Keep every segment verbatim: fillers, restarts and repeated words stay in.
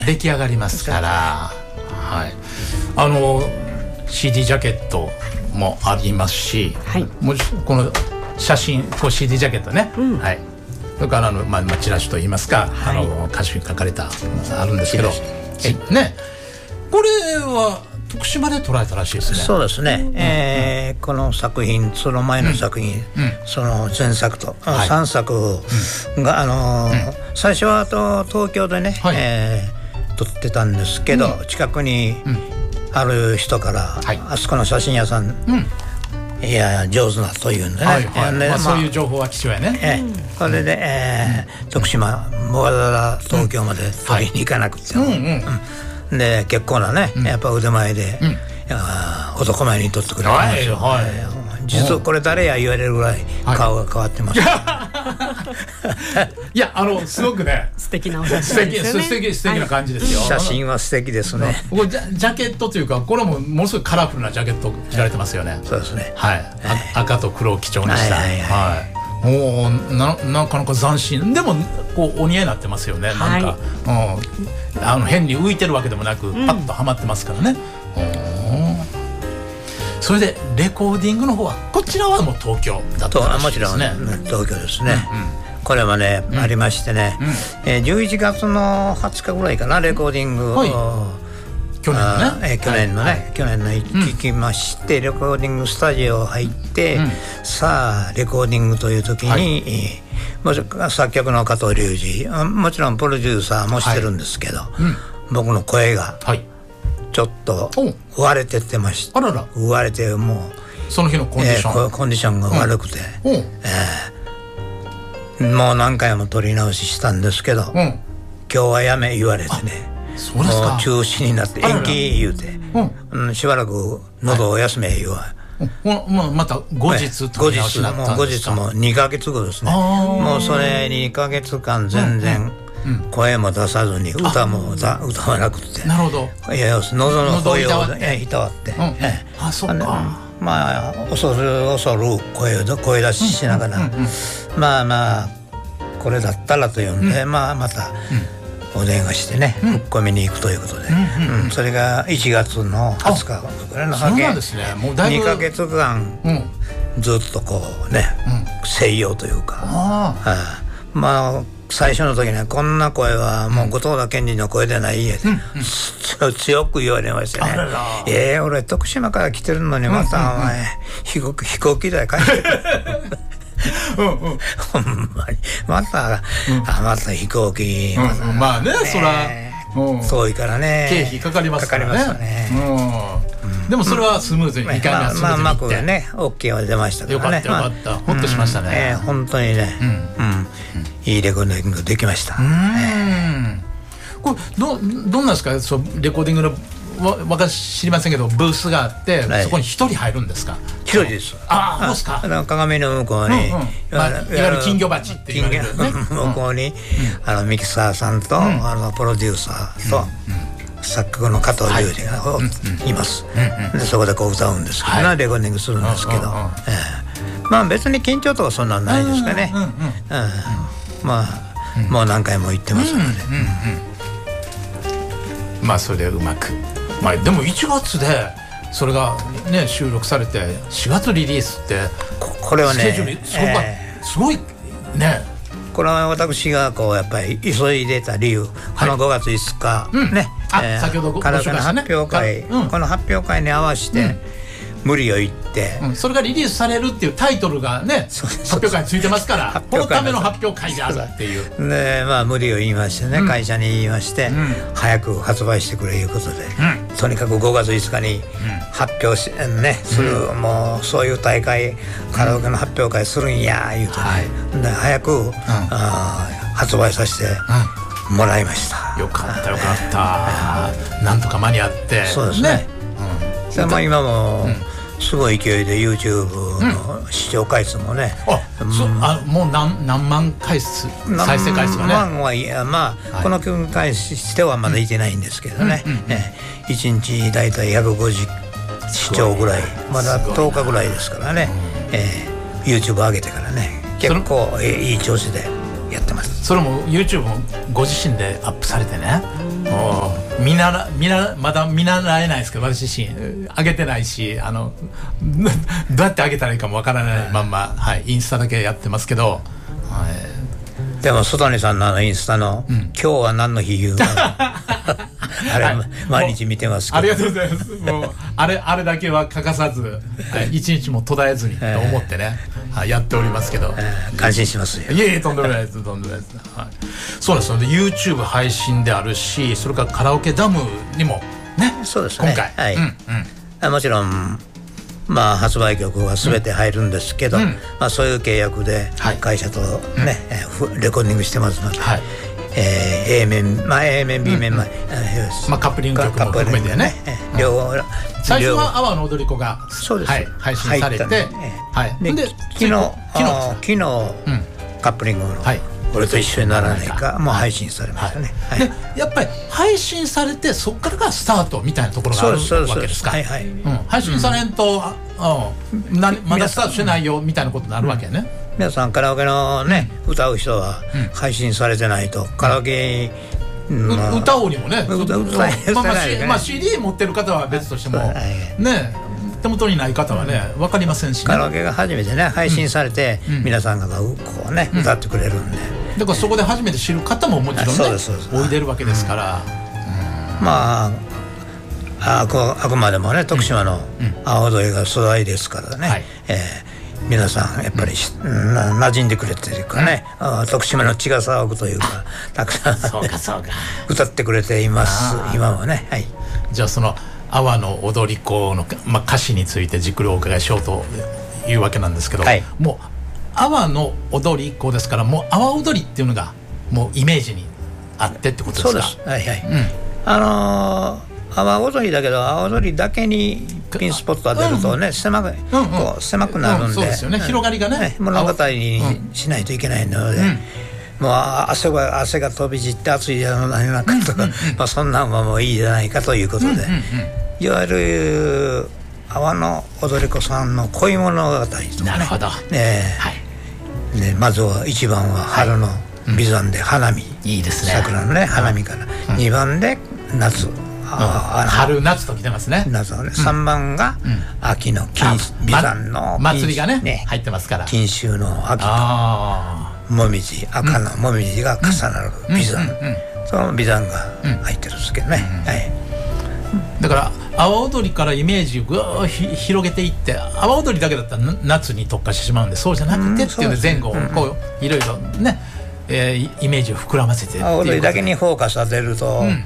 出来上がりますから、はい、あの シーディー ジャケットもありますし、はい、もうこの写真こう シーディー ジャケットね、うん、はい、それからあの、まあ、チラシといいますか、はい、あの歌詞に書かれたあるんですけど、ね、これは徳島で捉えたらしいですね。 そうですね、うんえー、この作品その前の作品、うん、その前作と、はい、さんさくが、あのーうん、最初はと東京でね、はいえー、撮ってたんですけど、うん、近くにある人から、はい、あそこの写真屋さん、うんいや上手なというんでね、はいはいまあ、そういう情報は貴重やね、 ええ、それで、えーうん、徳島わざわざ東京まで取りに行かなくても、うんうんうん、で結構なね、うん、やっぱ腕前で、うん、男前に撮ってくれたんですよ、はいはい、実はこれ誰や言われるぐらい顔が変わってます、はい、いやあのすごくね素敵なお写真ですよね。 素敵素敵な感じですよ、 はい、写真は素敵ですね。 これジャ、ジャケットというかこれもものすごいカラフルなジャケット着られてますよね、 はい、そうですね、 はい、赤と黒を基調にした、はいはいはいおな, なかなか斬新でもこうお似合いになってますよね、はい、なんか、うん、あの変に浮いてるわけでもなく、うん、パッとはまってますからね、それでレコーディングの方はこちらはもう東京だったらしいですね。 もちろん東京ですね、うんうん、これはね、うん、ありましてね、うんえー、じゅういちがつのはつかぐらいかなレコーディングを、はい去年のね、 えー、去年のね、はい、去年の行きまして、うん、レコーディングスタジオ入って、うん、さあレコーディングという時に、はいもちろん作曲の加藤隆二もちろんプロデューサーもしてるんですけど、はいうん、僕の声がちょっと割れてってました、はい、割れてもうその日のコンディション、 えー、コンディションが悪くて、うんえー、もう何回も撮り直ししたんですけど、うん、今日はやめ言われてねそうですか。 もう中止になって延期言うて、うんうん、しばらく喉を休め言うわ、 はい、まあ、また後日後日も後日もにかげつごですね。もうそれにかげつかん全然声も出さずに歌も歌わなくて、 なるほど。 いや喉の声をいたわって、うん、 あそうか。 まあ恐る恐る声声出ししながら、うんうんうん、まあまあこれだったらというんで、うん、まあまた、うんお電話してね、うん、込みに行くということで、うんうんうん、それがいちがつのはつかぐらいのはけ、にかげつかん、うん、ずっとこうね、うん、静養というかああまあ最初の時ねこんな声はもう後藤田健二の声でない家で、うんうん、強く言われましてねえー、俺徳島から来てるのにまたお前、うんうんうん、飛行機飛行機代帰ってうんうん、ほんまにまた、うん、あまた飛行機、 また、うん、まあねそら、 うん、遠いからね経費かかりますからね、かかりますよね、うん、でもそれはスムーズににかいめはスムーズにいって、まあ、まあ、うまくね OK は出ましたからね。よかったよかった、まあ、ほっとしましたね、 うんえー、本当にね、うんうん、いいレコーディングできました。うん、 えー、これ ど, どんなんですかそうレコーディングの私知りませんけどブースがあって、はい、そこに一人入るんですか。 一人です。 ああ、そうですか。 あの鏡の向こうに、うんうんまあ、いわゆる金魚鉢って言われる、ね、 向こうに、うん、あのミキサーさんと、うん、あのプロデューサーと、うんうん、作曲の加藤隆二が、はい、います、うんうん、でそこでこう歌うんですけど、はい、レコーディングするんですけど、うんうんうんえー、まあ別に緊張とかそんなんないですかね、うんうんうんうん、まあ、うん、もう何回も言ってますので、うんうんうん、まあそれでうまくまあ、でもいちがつでそれが、ね、収録されてしがつリリースってこれはねスケジュールすごい、えー、すごいね。 これは私がこうやっぱり急いでた理由、はい、このごがついつか、うんねえー、先ほどご紹介したね発表会、うん、この発表会に合わせて、うん無理を言って、 うん、それがリリースされるっていうタイトルがね発表会についてますからこのための発表会であるっていうで、まあ、無理を言いましてね、うん、会社に言いまして、うん、早く発売してくれいうことで、うん、とにかくごがついつかに発表し、ね、する、うん、もうそういう大会カラオケの発表会するんや言うてね、はい、で早く、うん、あ発売させてもらいました、 うん、よかったよかったなんとか間に合ってそうですね、ねうんでまあ、今も、うんすごい勢いで YouTube の視聴回数もね、 うん、あ, あもう 何, 何万回数再生回数がね何万はいやまあ、はい、この曲に対してはまだいてないんですけどね、うんうんうん、えいちにちだいたいひゃくごじゅう視聴ぐらいまだとおかぐらいですからね、えー、YouTube 上げてからね結構いい調子でやってます。 それも YouTube もご自身でアップされてね、もう見習見習まだ見習えないですけど、私自身上げてないし、あのどうやって上げたらいいかもわからないまんま、はい、インスタだけやってますけど、はい、 でも曽谷さんのあのインスタの、うん、今日は何の日言うあれ、はい、毎日見てますけど。 ありがとうございます。もうあれあれだけは欠かさず、はい、一日も途絶えずにと思ってね、えーはい、やっておりますけど、 えー、感心しますよ。 いえいえ、とんでもないです、とんでもないです、はい、そうですので YouTube 配信であるし、それからカラオケダムにもね、 そうですね、 今回、 はい、うんうん、もちろんまあ、発売曲は全て入るんですけど、うん、まあ、そういう契約で会社とね、はい、レコーディングしてますので、はい、えー、A 面、まあ、A 面 B 面、うんうん、 まあ、カップリング曲も含めてね、 両方、 最初は阿波の踊り子が、 そうです、 はい、配信されて、ね、はい、 で、で昨日昨日昨日、うん、カップリングの、はい、俺と一緒にならないかもう配信されましたね、 はいはい、でやっぱり配信されてそこからがスタートみたいなところがあるわけですか。はいはい、うん、配信されんと、うん、なまだスタートしてないよみたいなことになるわけね、 うん、皆さんカラオケのね、うん、歌う人は配信されてないと、うん、カラオケ、 うん、まあ、歌おうにもね、歌うまあまあ、ね、まあ、シーディー 持ってる方は別としても、はい、ね、手元にない方はね分かりませんし、ね、 カラオケが初めてね配信されて、うん、皆さんがこうね、うん、歌ってくれるんで、 だからそこで初めて知る方ももちろんねおいでるわけですから、 うん、まああ く, あくまでもね徳島の阿波踊りが素材ですからね、はい、えー、皆さんやっぱり、うん、な馴染んでくれてるかね、うん、徳島の血が騒ぐというかたくさんそうかそうか歌ってくれています今もね、はい、 じゃあその阿波の踊り子の、まあ、歌詞についてじっくりお伺いしようというわけなんですけど、はい、もう阿波の踊り子ですから、もう阿波踊りっていうのがもうイメージにあってってことですか。 そうです、はいはい、うん、あのー阿波踊りだけど阿波踊りだけにピンスポット当てるとね、うん、狭く、うんうん、こう狭くなるんで、うん、そうですよね、広がりがね、ね、物語にしないといけないので、うん、もう汗が汗が飛び散って暑いじゃないなかとか、まあそんなんはもういいじゃないかということで、うんうんうん、いわゆる阿波の踊り子さんの恋物語とかね、 なるほど、 ね、はい、ね、まずはいちばんは春の眉山で花見、 いいですね、 桜のね花見から、うん、にばんで夏、 うん、春夏と来てますね。 夏のね、さんばんが秋の金眉山の祭りがね、ね、入ってますから、 金秋の秋ともみじ、赤のもみじが重なる眉山、その眉山が入ってるんですけどね、はい、 だから阿波踊りからイメージをぐー広げていって、阿波踊りだけだったら夏に特化してしまうんで、そうじゃなくてっていう前後こういろいろね、えー、イメージを膨らませて、 阿波踊りだけにフォーカス当てると、うん、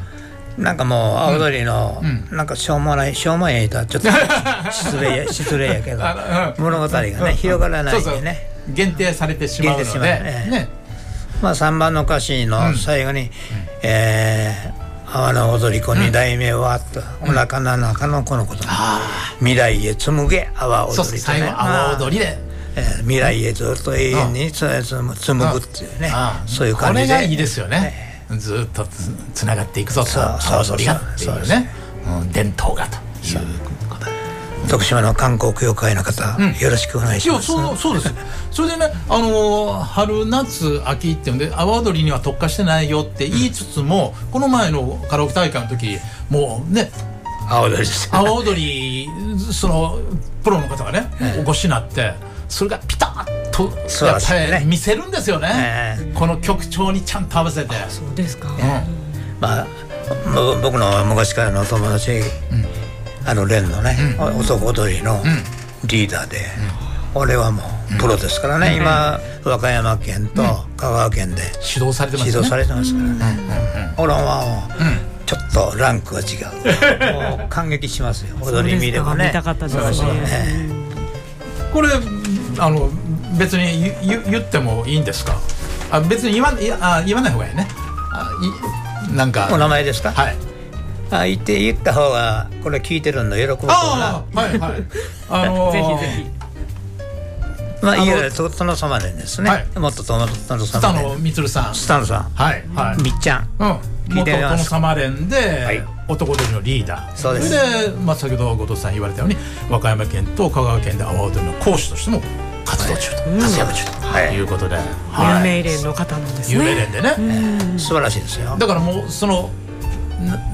なんかもう阿波踊りの、うん、なんかしょうもないしょうもないとはちょっと失礼失礼やけど物語がね、うん、広がらないんでね、そうそう限定されてしまうので、ねね、 まあさんばんの歌詞の最後に、うん、えー阿波の踊り子に題名は、うん、お腹の中の子のこと、うん、未来へ紡げ阿波踊りと、ね、そう最後阿波踊りで、 えー、未来へずっと永遠に紡ぐっていうね、うん、そういう感じで、 これがいいですよね、えー、ずっと つ, つながっていくぞと、阿波踊りがっていうね、うん、伝統がということで、 徳島の観光協会の方、うん、よろしくお願いします。 いや、そう、そうですそれでね、あのー、春夏秋っていうんで阿波踊りには特化してないよって言いつつも、うん、この前のカラオケ大会の時もうね、 阿波踊りです阿波踊りそのプロの方がね、うん、お越しになってそれがピタッとやっぱり、ね、見せるんですよね、うん、この曲調にちゃんと合わせて。 そうですか、うん、 まあ僕の昔からの友達、うん、あの連のね、うん、男踊りのリーダーで、うん、俺はもうプロですからね、うん、今和歌山県と香川県で指導されてますね、 指導されてますからね、うんうんうん、俺はもう、うん、ちょっとランクが違うもう感激しますよ踊り見ればね。 見たかったですね、 えー、これあの別に言, 言ってもいいんですか。あ別に言 わ, あ言わない方がいいね。あいなんかお名前ですか。 はい、 あ言って言った方がこれ聞いてるの喜ぶとな。 あはいはいあのー、 ぜひぜひまあいわゆる殿様でですね、はい、元殿様でスタノミツルさんスタノさんはいはいみっちゃん、うん、 元殿様連で、はい、男踊りのリーダー。 そうです。 それで、まあ、先ほど後藤さん言われたように和歌山県と香川県で阿波踊りの講師としても活動中と、活躍中ということで、 有名連の方なんですね。 有名連でね、 素晴らしいですよ。 だからもうその